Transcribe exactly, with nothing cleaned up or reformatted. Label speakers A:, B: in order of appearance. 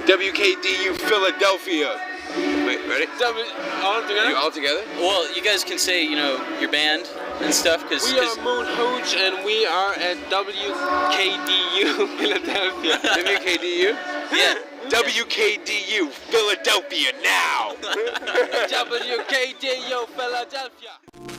A: W K D U Philadelphia. Wait, ready?
B: W all together?
A: You all together?
C: Well, you guys can say, you know, your band and stuff, because...
B: We are Moon Hooch, and we are at W K D U Philadelphia.
A: W K D U?
C: Yeah.
A: W K D U Philadelphia now!
B: W K D U Philadelphia.